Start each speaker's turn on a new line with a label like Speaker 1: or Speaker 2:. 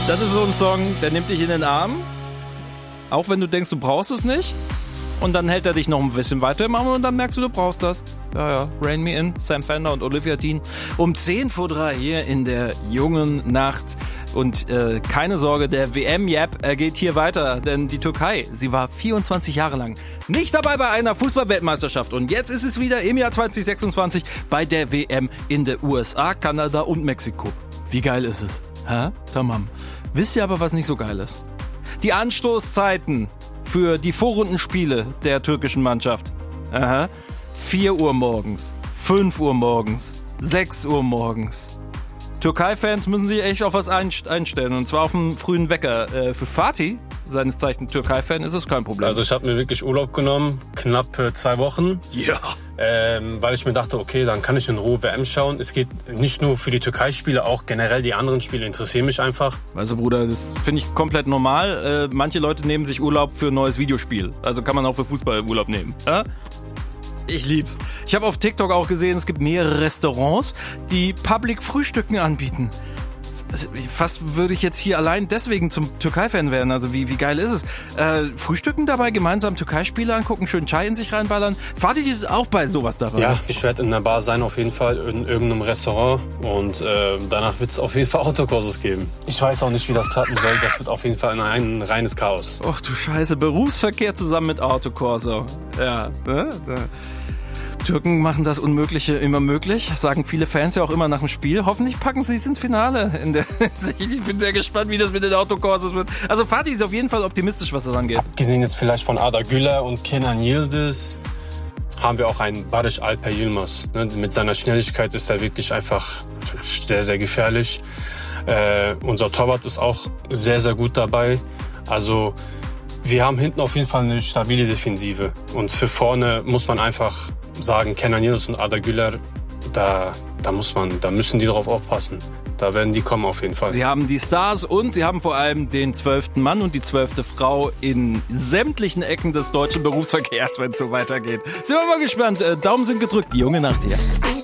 Speaker 1: Das ist so ein Song, der nimmt dich in den Arm, auch wenn du denkst, du brauchst es nicht. Und dann hält er dich noch ein bisschen weiter im Arm und dann merkst du brauchst das. Ja, Rain Me In, Sam Fender und Olivia Dean. Um 10:03 hier in der jungen Nacht. Und keine Sorge, der WM-Jap geht hier weiter. Denn die Türkei, sie war 24 Jahre lang nicht dabei bei einer Fußball-Weltmeisterschaft. Und jetzt ist es wieder im Jahr 2026 bei der WM in der USA, Kanada und Mexiko. Wie geil ist es? Hä? Tamam. Wisst ihr aber, was nicht so geil ist? Die Anstoßzeiten für die Vorrundenspiele der türkischen Mannschaft. 4 Uhr morgens, 5 Uhr morgens, 6 Uhr morgens. Türkei-Fans müssen sich echt auf was einstellen, und zwar auf einen frühen Wecker. Für Fatih, seines Zeichen Türkei-Fan, ist es kein Problem.
Speaker 2: Also ich habe mir wirklich Urlaub genommen, knapp 2 Wochen.
Speaker 1: Ja.
Speaker 2: Weil ich mir dachte, okay, dann kann ich in Ruhe WM schauen. Es geht nicht nur für die Türkei-Spiele, auch generell die anderen Spiele interessieren mich einfach.
Speaker 1: Also Bruder, das finde ich komplett normal. Manche Leute nehmen sich Urlaub für ein neues Videospiel. Also kann man auch für Fußball Urlaub nehmen. Ich lieb's. Ich habe auf TikTok auch gesehen, es gibt mehrere Restaurants, die Public Frühstücken anbieten. Also fast würde ich jetzt hier allein deswegen zum Türkei-Fan werden. Also wie geil ist es? Frühstücken dabei, gemeinsam Türkei-Spiele angucken, schön Chai in sich reinballern. Fatih ist auch bei sowas dabei.
Speaker 2: Ja, ich werde in der Bar sein auf jeden Fall, in irgendeinem Restaurant. Und danach wird es auf jeden Fall Autokurses geben. Ich weiß auch nicht, wie das klappen soll. Das wird auf jeden Fall ein reines Chaos.
Speaker 1: Och du Scheiße, Berufsverkehr zusammen mit Autokurse. Ja, ne? Türken machen das Unmögliche immer möglich, sagen viele Fans ja auch immer nach dem Spiel. Hoffentlich packen sie es ins Finale in der Hinsicht. Ich bin sehr gespannt, wie das mit den Autokurses wird. Also Fatih ist auf jeden Fall optimistisch, was das angeht.
Speaker 2: Abgesehen jetzt vielleicht von Arda Güler und Kenan Yildiz haben wir auch einen Barış Alper Yilmaz. Mit seiner Schnelligkeit ist er wirklich einfach sehr, sehr gefährlich. Unser Torwart ist auch sehr, sehr gut dabei. Also wir haben hinten auf jeden Fall eine stabile Defensive. Und für vorne muss man einfach sagen, Kenan Yildiz und Arda Güler, da müssen die drauf aufpassen. Da werden die kommen auf jeden Fall.
Speaker 1: Sie haben die Stars und sie haben vor allem den 12. Mann und die 12. Frau in sämtlichen Ecken des deutschen Berufsverkehrs, wenn es so weitergeht. Sind wir mal gespannt. Daumen sind gedrückt. Die junge Nacht hier.